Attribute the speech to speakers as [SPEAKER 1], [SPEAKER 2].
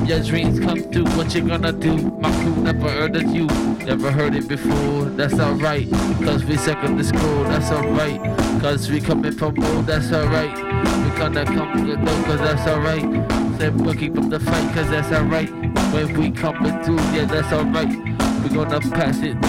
[SPEAKER 1] your dreams come through, what you gonna do? My crew never heard of you, never heard it before. That's alright, cause we second the school. That's alright, cause we coming from old. That's alright, we gonna come to know, cause that's alright. Say we'll keep up the fight, cause that's alright. When we coming through, yeah, that's alright. We gonna pass it